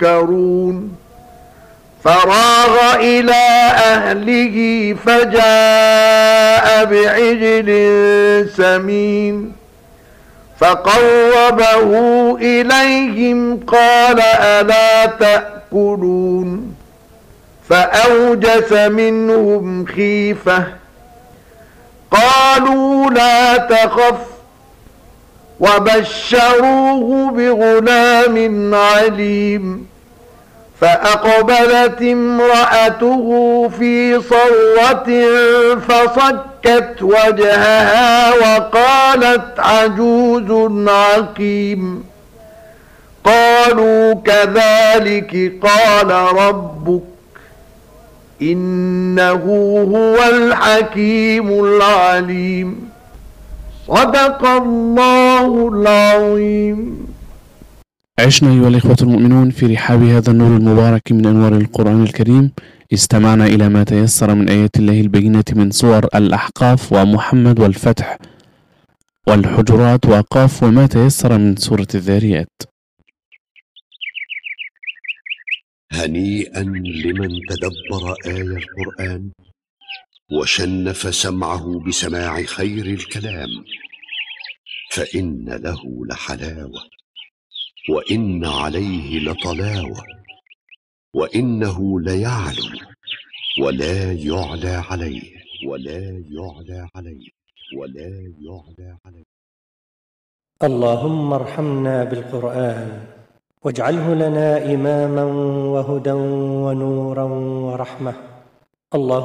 يتفكرون فراغ إلى أهله فجاء بعجل سمين فقربه إليهم قال ألا تأكلون فأوجس منهم خيفة قالوا لا تخف وبشروه بغلام عليم فأقبلت امرأته في صرة فصكت وجهها وقالت عجوز عقيم قالوا كذلك قال ربك إنه هو الحكيم العليم صدق الله العظيم. عشنا أيها الإخوة المؤمنون في رحاب هذا النور المبارك من أنوار القرآن الكريم. استمعنا إلى ما تيسر من آيات الله البينة من سور الأحقاف ومحمد والفتح والحجرات وقاف وما تيسر من سورة الذاريات. هنيئا لمن تدبر آية القرآن وشنف سمعه بسماع خير الكلام، فإن له لحلاوة وإن عليه لطلاوة وإنه ليعلو ولا يعلى عليه اللهم ارحمنا بالقرآن واجعله لنا إماما وهدى ونورا ورحمة.